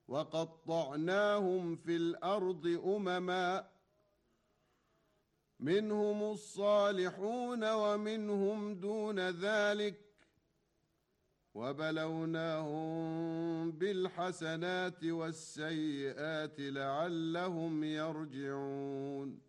وقطعناهم في الأرض أمما منهم الصالحون ومنهم دون ذلك وبلوناهم بالحسنات والسيئات لعلهم يرجعون